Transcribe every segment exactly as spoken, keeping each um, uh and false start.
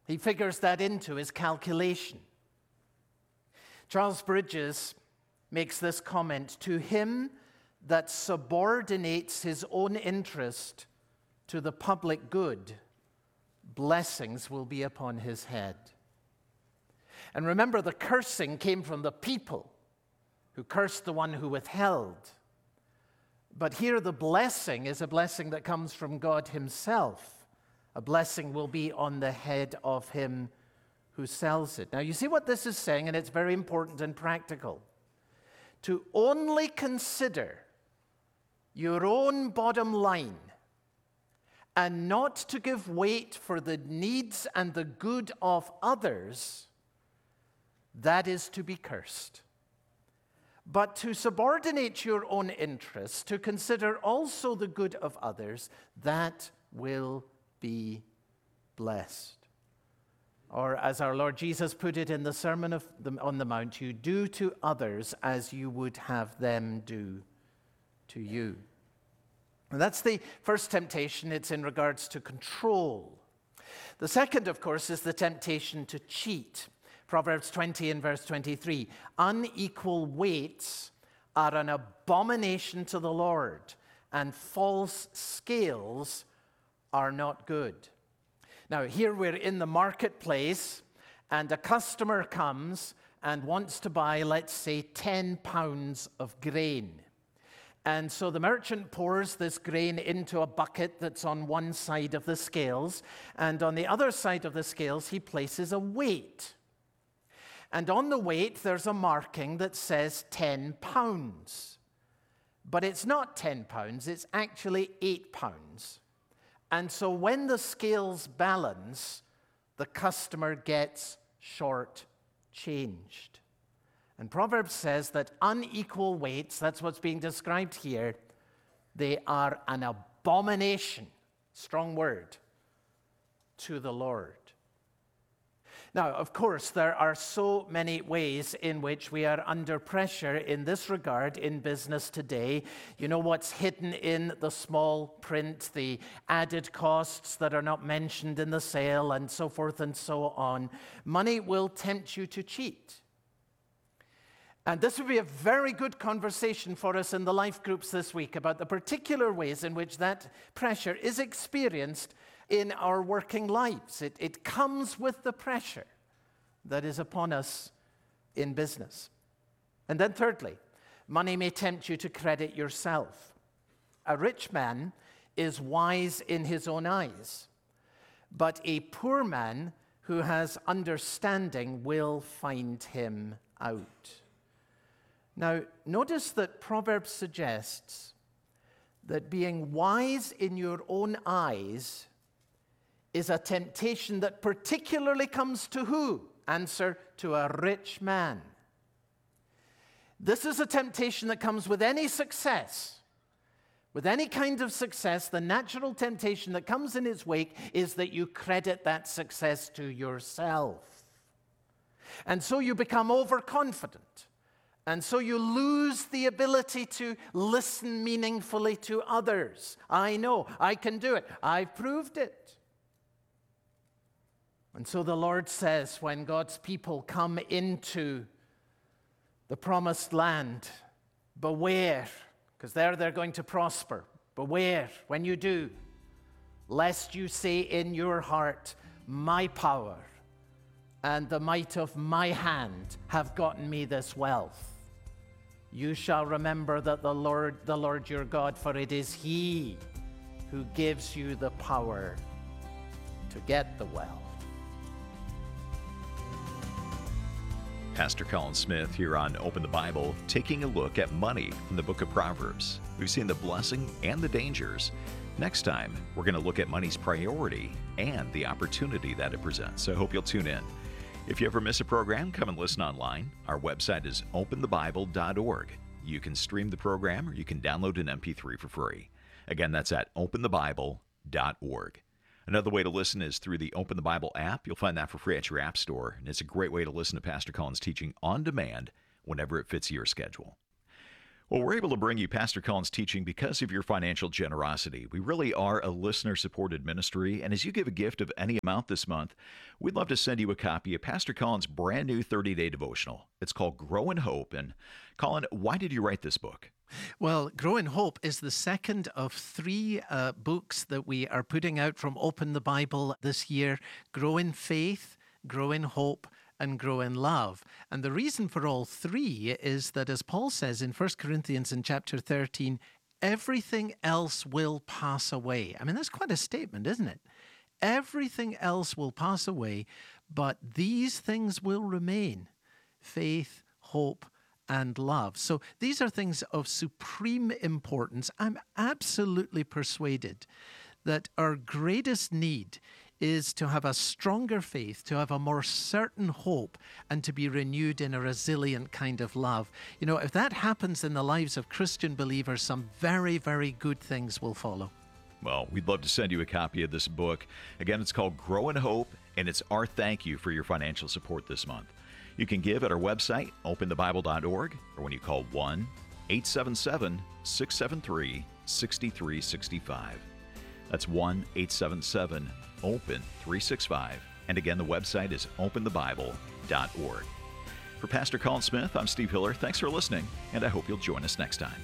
He figures that into his calculation. Charles Bridges makes this comment: to him that subordinates his own interest to the public good, blessings will be upon his head. And remember, the cursing came from the people who cursed the one who withheld. But here the blessing is a blessing that comes from God himself. A blessing will be on the head of him who sells it. Now, you see what this is saying, and it's very important and practical. To only consider your own bottom line and not to give weight for the needs and the good of others, that is to be cursed. But to subordinate your own interests, to consider also the good of others, that will be blessed. Or as our Lord Jesus put it in the Sermon of the, on the Mount, you do to others as you would have them do to you. And that's the first temptation. It's in regards to control. The second, of course, is the temptation to cheat. Proverbs twenty and verse twenty-three, unequal weights are an abomination to the Lord, and false scales are not good. Now, here we're in the marketplace, and a customer comes and wants to buy, let's say, ten pounds of grain. And so the merchant pours this grain into a bucket that's on one side of the scales, and on the other side of the scales, he places a weight. And on the weight, there's a marking that says ten pounds. But it's not ten pounds, it's actually eight pounds. And so when the scales balance, the customer gets short-changed. And Proverbs says that unequal weights, that's what's being described here, they are an abomination, strong word, to the Lord. Now, of course, there are so many ways in which we are under pressure in this regard in business today. You know what's hidden in the small print, the added costs that are not mentioned in the sale, and so forth and so on. Money will tempt you to cheat. And this would be a very good conversation for us in the life groups this week about the particular ways in which that pressure is experienced in our working lives. It, it comes with the pressure that is upon us in business. And then thirdly, money may tempt you to credit yourself. A rich man is wise in his own eyes, but a poor man who has understanding will find him out. Now, notice that Proverbs suggests that being wise in your own eyes is a temptation that particularly comes to who? Answer, to a rich man. This is a temptation that comes with any success. With any kind of success, the natural temptation that comes in its wake is that you credit that success to yourself. And so you become overconfident. And so you lose the ability to listen meaningfully to others. I know, I can do it. I've proved it. And so the Lord says, when God's people come into the promised land, beware, because there they're going to prosper. Beware when you do, lest you say in your heart, my power and the might of my hand have gotten me this wealth. You shall remember that the Lord, the Lord your God, for it is He who gives you the power to get the wealth. Pastor Colin Smith here on Open the Bible, taking a look at money from the book of Proverbs. We've seen the blessing and the dangers. Next time, we're going to look at money's priority and the opportunity that it presents. So I hope you'll tune in. If you ever miss a program, come and listen online. Our website is open the bible dot org. You can stream the program or you can download an M P three for free. Again, that's at open the bible dot org. Another way to listen is through the Open the Bible app. You'll find that for free at your app store, and it's a great way to listen to Pastor Colin's teaching on demand whenever it fits your schedule. Well, we're able to bring you Pastor Colin's teaching because of your financial generosity. We really are a listener-supported ministry, and as you give a gift of any amount this month, we'd love to send you a copy of Pastor Colin's brand new thirty-day devotional. It's called Grow in Hope. And Colin, why did you write this book? Well, Grow in Hope is the second of three uh, books that we are putting out from Open the Bible this year. Grow in Faith, Grow in Hope, and Grow in Love. And the reason for all three is that, as Paul says in First Corinthians in chapter thirteen, everything else will pass away. I mean, that's quite a statement, isn't it? Everything else will pass away, but these things will remain: faith, hope, and love. So these are things of supreme importance. I'm absolutely persuaded that our greatest need is to have a stronger faith, to have a more certain hope, and to be renewed in a resilient kind of love. You know, if that happens in the lives of Christian believers, some very, very good things will follow. Well, we'd love to send you a copy of this book. Again, it's called Grow in Hope, and it's our thank you for your financial support this month. You can give at our website, open the bible dot org, or when you call one eight seven seven, six seven three, six three six five. That's one eight seven seven, open three six five. And again, the website is open the bible dot org. For Pastor Colin Smith, I'm Steve Hiller. Thanks for listening, and I hope you'll join us next time.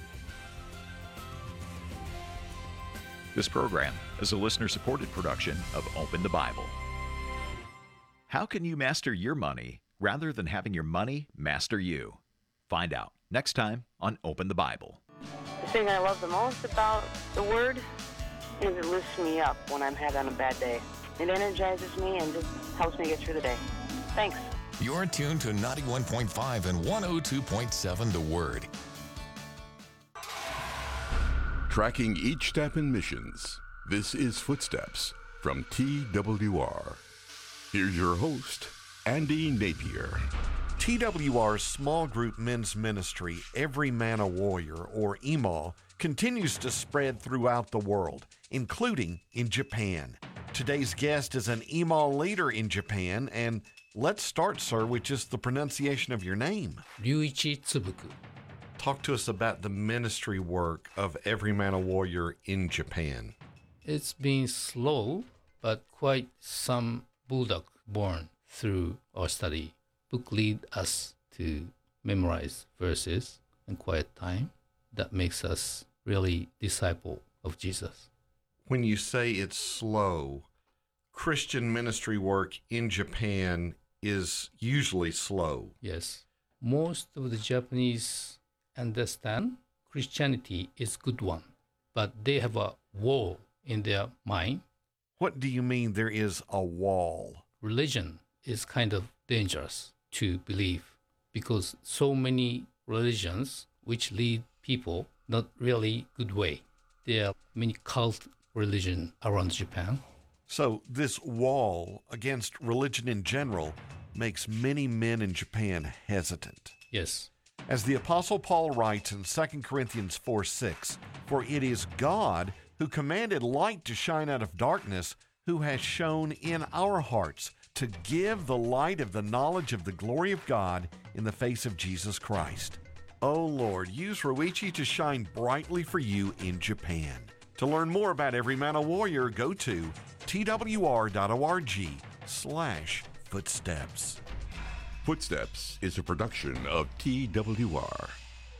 This program is a listener-supported production of Open the Bible. How can you master your money rather than having your money master you? Find out next time on Open the Bible. The thing I love the most about the Word is it lifts me up when I'm having a bad day. It energizes me and just helps me get through the day. Thanks. You're tuned to ninety-one point five and one oh two point seven The Word. Tracking each step in missions, this is Footsteps from T W R. Here's your host, Andy Napier. T W R's small group men's ministry, Every Man a Warrior, or E M A W, continues to spread throughout the world, including in Japan. Today's guest is an E M A W leader in Japan, and let's start, sir, with just the pronunciation of your name. Ryuichi Tsubuku. Talk to us about the ministry work of Every Man a Warrior in Japan. It's been slow, but quite some bulldog born through our study. Book lead us to memorize verses in quiet time. That makes us really disciple of Jesus. When you say it's slow, Christian ministry work in Japan is usually slow. Yes. Most of the Japanese understand Christianity is good one, but they have a wall in their mind. What do you mean there is a wall? Religion is kind of dangerous to believe because so many religions which lead people not really good way. There are many cult religion around Japan. So this wall against religion in general makes many men in Japan hesitant. Yes. As the Apostle Paul writes in Second Corinthians four six, "For it is God who commanded light to shine out of darkness, who has shone in our hearts to give the light of the knowledge of the glory of God in the face of Jesus Christ." Oh Lord, use Ryuichi to shine brightly for you in Japan. To learn more about Every Man a Warrior, go to t w r dot org slash footsteps. Footsteps is a production of T W R.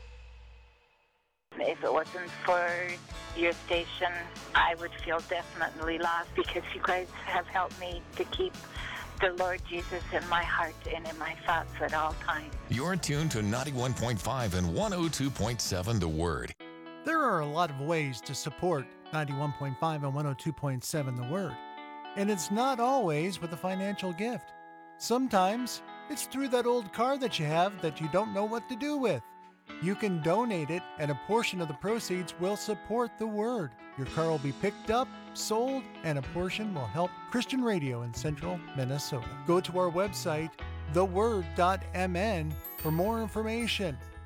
If it wasn't for your station, I would feel definitely lost because you guys have helped me to keep the Lord Jesus in my heart and in my thoughts at all times. You're tuned to ninety-one point five and one oh two point seven The Word. There are a lot of ways to support ninety-one point five and one oh two point seven The Word, and it's not always with a financial gift. Sometimes it's through that old car that you have that you don't know what to do with. You can donate it, and a portion of the proceeds will support the Word. Your car will be picked up, sold, and a portion will help Christian radio in central Minnesota. Go to our website, the word dot m n, for more information.